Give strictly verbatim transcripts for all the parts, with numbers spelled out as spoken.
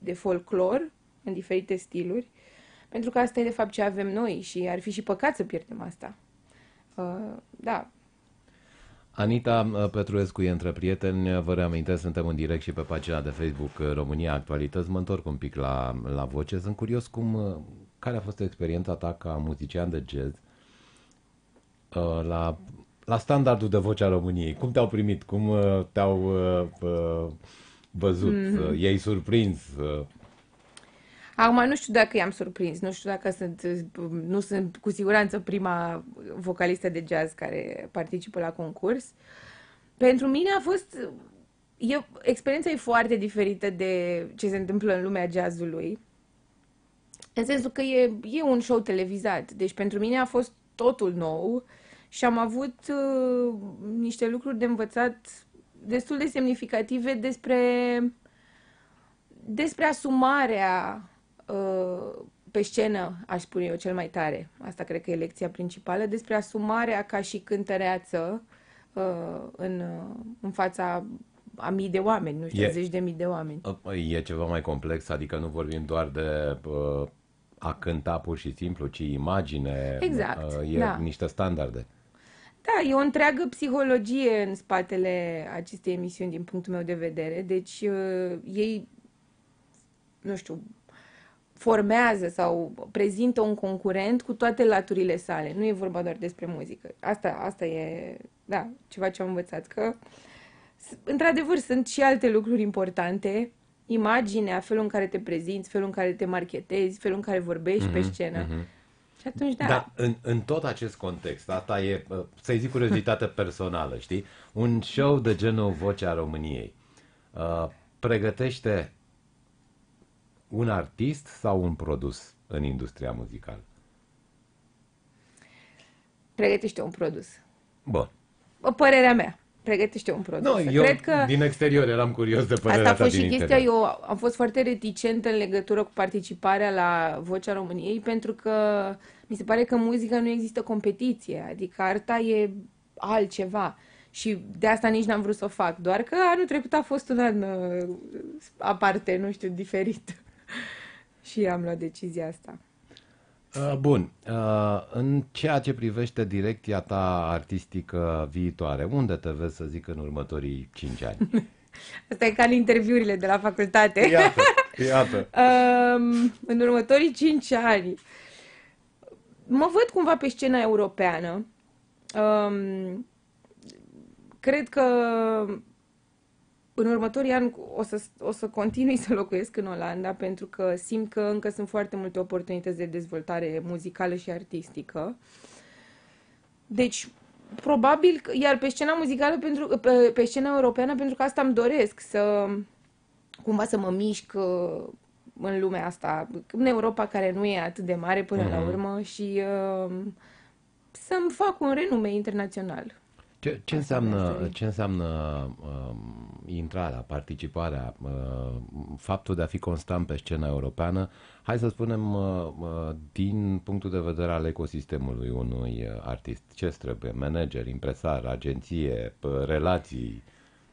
de folclor în diferite stiluri, pentru că asta e de fapt ce avem noi și ar fi și păcat să pierdem asta. Uh, da. Anita Petruescu e între prieteni, vă reamintesc, suntem în direct și pe pagina de Facebook România Actualități. Mă întorc un pic la, la voce. Sunt curios cum, care a fost experiența ta ca muzician de jazz la, la standardul de voce a României. Cum te-au primit? Cum te-au văzut? Mm-hmm. I-ai surprins? Acum nu știu dacă i-am surprins, nu știu dacă sunt, nu sunt cu siguranță prima vocalistă de jazz care participă la concurs. Pentru mine a fost, e, experiența e foarte diferită de ce se întâmplă în lumea jazzului, în sensul că e, e un show televizat, deci pentru mine a fost totul nou și am avut uh, niște lucruri de învățat destul de semnificative despre, despre asumarea pe scenă, aș spune eu, cel mai tare. Asta cred că e lecția principală, despre asumarea ca și cântăreață în, în fața a mii de oameni, nu știu, e, zeci de mii de oameni. E ceva mai complex, adică nu vorbim doar de uh, a cânta pur și simplu, ci imagine, exact, uh, e da. niște standarde. Da, e o întreagă psihologie în spatele acestei emisiuni din punctul meu de vedere, deci uh, ei, nu știu, formează sau prezintă un concurent cu toate laturile sale. Nu e vorba doar despre muzică. Asta, asta e, da, ceva ce am învățat. Că, într-adevăr, sunt și alte lucruri importante. Imaginea, felul în care te prezinți, felul în care te marketezi, felul în care vorbești mm-hmm, pe scenă. Mm-hmm. Și atunci, da. Dar în, în tot acest context, asta e, să-i zic, curiozitate personală, știi? Un show de genul Vocea României uh, pregătește un artist sau un produs în industria muzicală? Pregătește un produs. Bun. O părerea mea. Pregătește un produs. Nu, eu Cred că din exterior eram curios de părerea asta a fost ta din și chestia. interior. Eu am fost foarte reticentă în legătură cu participarea la Vocea României, pentru că mi se pare că în muzică nu există competiție. Adică arta e altceva. Și de asta nici n-am vrut să o fac. Doar că anul trecut a fost un an uh, aparte, nu știu, diferit. Și am luat decizia asta. Uh, bun. Uh, în ceea ce privește direcția ta artistică viitoare, unde te vezi, să zic, în următorii cinci ani? Asta e ca în interviurile de la facultate. Iată, iată. um, în următorii cinci ani mă văd cumva pe scena europeană. Um, cred că în următorii ani o să, o să continui să locuiesc în Olanda, pentru că simt că încă sunt foarte multe oportunități de dezvoltare muzicală și artistică. Deci, probabil, iar pe scena muzicală, pentru, pe, pe scena europeană, pentru că asta îmi doresc, să cumva să mă mișc în lumea asta, în Europa, care nu e atât de mare până mm-hmm. la urmă, și uh, să-mi fac un renume internațional. Ce, ce, înseamnă, ce înseamnă uh, intrarea, participarea, uh, faptul de a fi constant pe scena europeană, hai să spunem, uh, uh, din punctul de vedere al ecosistemului unui artist? Ce trebuie? Manager, impresar, agenție, relații?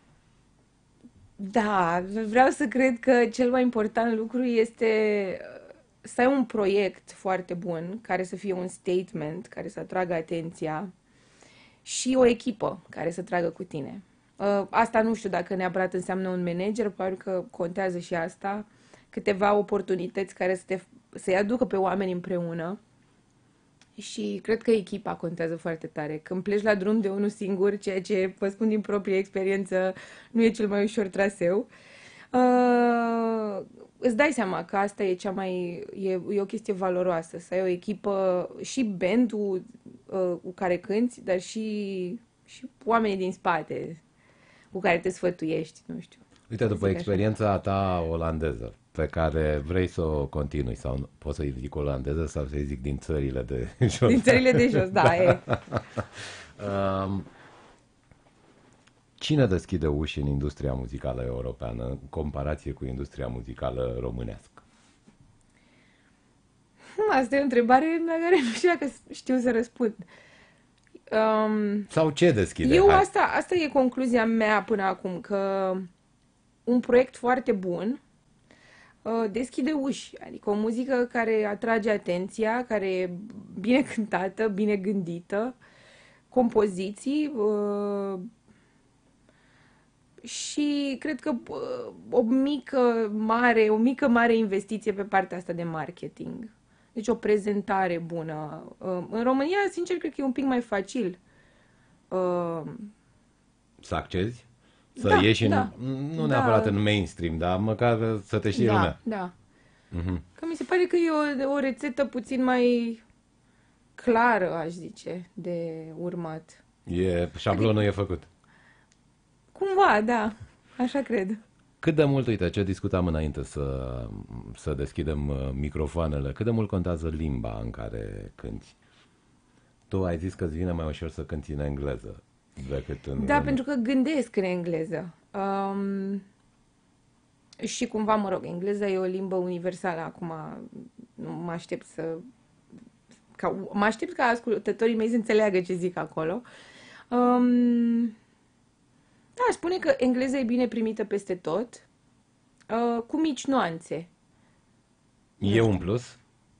Da, vreau să cred că cel mai important lucru este să ai un proiect foarte bun, care să fie un statement, care să atragă atenția, și o echipă care să tragă cu tine. Asta nu știu dacă neapărat înseamnă un manager, probabil că contează și asta, câteva oportunități care să te, să-i aducă pe oameni împreună, și cred că echipa contează foarte tare. Când pleci la drum de unul singur, ceea ce vă spun din proprie experiență, nu e cel mai ușor traseu, uh, îți dai seama că asta e cea mai, e, e o chestie valoroasă, să ai o echipă, și bandul uh, cu care cânti, dar și, și oamenii din spate cu care te sfătuiești, nu știu. Uite, după experiența așa. ta olandeză, pe care vrei să o continui, sau poți să-i zic olandeză sau să-i zic din țările de jos. Din țările de jos, da, e. um, Cine deschide uși în industria muzicală europeană în comparație cu industria muzicală românească? Asta e o întrebare la care nu știu dacă știu să răspund. Um, Sau ce deschide? Eu asta, asta e concluzia mea până acum, că un proiect foarte bun uh, deschide uși. Adică o muzică care atrage atenția, care e bine cântată, bine gândită, compoziții uh, și cred că uh, o mică mare, o mică mare investiție pe partea asta de marketing. Deci o prezentare bună. Uh, în România, sincer, cred că e un pic mai facil. Uh, Să accezi? Să da, ieși în, da, nu da. neapărat în mainstream, dar măcar să te știe da, lumea. Da, Uh-huh. Că mi se pare că e o, o rețetă puțin mai clară, aș zice, de urmat. E, șablonul adică, e făcut. Cumva, da, așa cred. Cât de mult, uite, ce discutam înainte să, să deschidem microfoanele, cât de mult contează limba în care cânti? Tu ai zis că îți vine mai ușor să cânti în engleză decât în... Da, în... pentru că gândesc în engleză. Um, și cumva, mă rog, engleza e o limbă universală. Acum nu mă aștept să... Ca, mă aștept ca ascultătorii mei să înțeleagă ce zic acolo. Um, da, aș spune că engleza e bine primită peste tot, uh, cu mici nuanțe. E un plus?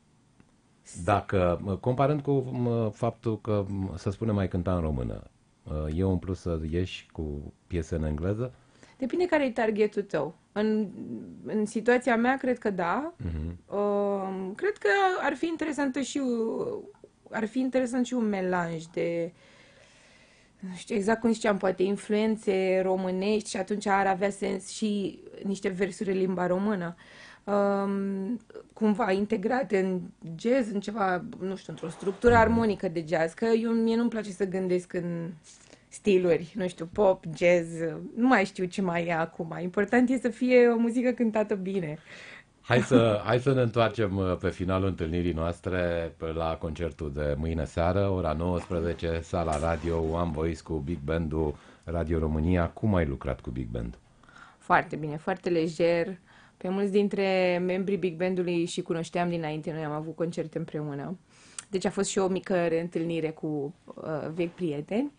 Dacă, comparând cu faptul că, să spunem, mai cânta în română, e un plus să ieși cu piese în engleză? Depinde care e targetul tău. În, în situația mea, cred că da. Uh-huh. Uh, cred că ar fi interesantă și ar fi interesant și un melanj de, nu știu exact cum ziceam, poate influențe românești și atunci ar avea sens și niște versuri în limba română. Um, cumva integrate în jazz, în ceva, nu știu, într-o structură armonică de jazz, că eu, mie nu-mi place să gândesc în stiluri, nu știu, pop, jazz, nu mai știu ce mai e acum. Important e să fie o muzică cântată bine. Hai să, hai să ne întoarcem pe finalul întâlnirii noastre la concertul de mâine seară, ora nouăsprezece, sala radio One Voice cu Big Band-ul Radio România. Cum ai lucrat cu Big Band? Foarte bine, foarte lejer. Pe mulți dintre membrii Big Band-ului și cunoșteam dinainte, noi am avut concerte împreună. Deci a fost și o mică reîntâlnire cu uh, vechi prieteni.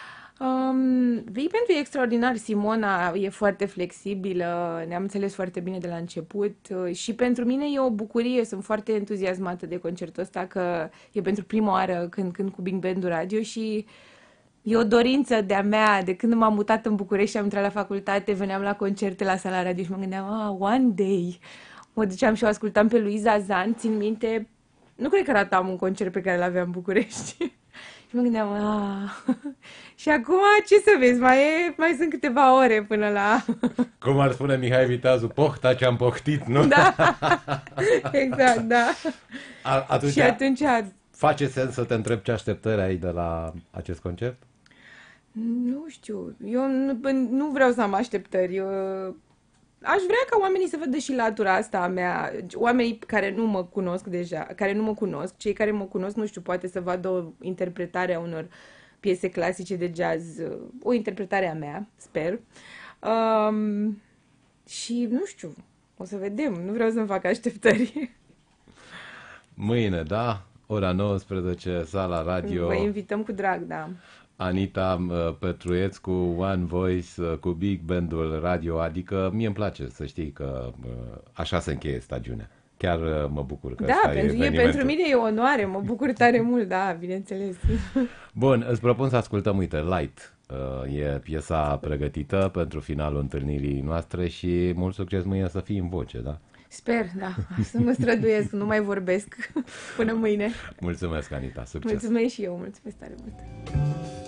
Um, Big Band-ul e extraordinar, Simona e foarte flexibilă, ne-am înțeles foarte bine de la început uh, și pentru mine e o bucurie, sunt foarte entuziasmată de concertul ăsta, că e pentru prima oară când cânt cu Big Band-ul radio și e o dorință de-a mea, de când m-am mutat în București și am intrat la facultate, veneam la concerte la sala radio și mă gândeam, ah, one day, mă duceam și o ascultam pe Luiza Zan, țin minte, nu cred că ratam un concert pe care l-aveam în București. Și mă gândeam, ah, și acum ce să vezi, mai, e, mai sunt câteva ore până la... Cum ar spune Mihai Viteazu, pohta ce-am pohtit, nu? Da, exact, da. A, atunci, și atunci... Face sens să te întreb ce așteptări ai de la acest concert? Nu știu, eu nu, nu vreau să am așteptări. Eu, aș vrea ca oamenii să vadă și latura asta a mea, oamenii care nu mă cunosc deja, care nu mă cunosc, cei care mă cunosc, nu știu, poate să vadă o interpretare a unor piese clasice de jazz, o interpretare a mea, sper. Um, și nu știu, o să vedem, nu vreau să-mi fac așteptări. Mâine, da? Ora nouăsprezece, sala radio. Vă invităm cu drag, da. Anita Petruiescu, One Voice, cu Big Band-ul radio, adică mie îmi place să știi că așa se încheie stagiunea. Chiar mă bucur că da, ăsta pentru, e e pentru mine e onoare, mă bucur tare mult, da, bineînțeles. Bun, îți propun să ascultăm, uite, Light. E piesa pregătită pentru finalul întâlnirii noastre și mult succes mâine să fii în voce, da? Sper, da, să mă străduiesc, nu mai vorbesc până mâine. Mulțumesc, Anita, succes! Mulțumesc și eu, mulțumesc tare mult!